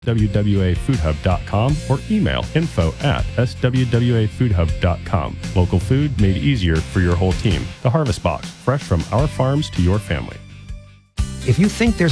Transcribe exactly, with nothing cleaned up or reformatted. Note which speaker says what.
Speaker 1: w w a food hub dot com or email info at s w w a food hub dot com. Local food made easier for your whole team. The Harvest Box, fresh from our farms to your family.
Speaker 2: If you think there's